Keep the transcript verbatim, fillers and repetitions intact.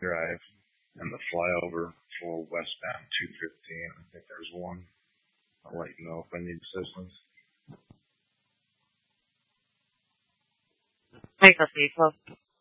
Drive and the flyover for westbound two fifteen. I think there's one. I'll let you know if I need assistance. Michael Cecil.